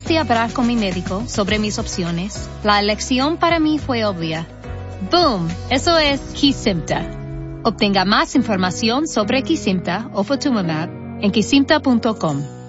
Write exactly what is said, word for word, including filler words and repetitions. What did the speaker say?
de hablar con mi médico sobre mis opciones, la elección para mí fue obvia. ¡Boom! Eso es Kesimpta. Obtenga más información sobre Kesimpta o Ofatumumab en kesimpta punto com.